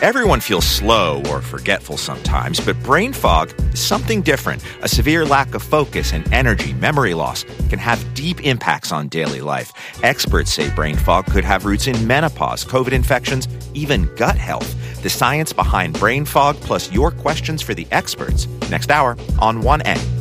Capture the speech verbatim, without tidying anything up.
Everyone feels slow or forgetful sometimes, but brain fog is something different. A severe lack of focus and energy, memory loss, can have deep impacts on daily life. Experts say brain fog could have roots in menopause, COVID infections, even gut health. The science behind brain fog plus your questions for the experts. Next hour on one A.